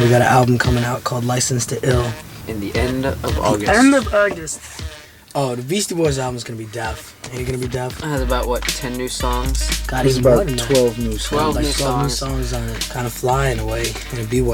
We got an album coming out called License to Ill. In the end of August. End of August. Oh, the Beastie Boys album is gonna be deaf. Ain't it gonna be deaf? It has about, 10 new songs? God, There's even more about than that. 12 new songs. 12 Like new 12 new songs. songs on it, kind of flying away in a B-way.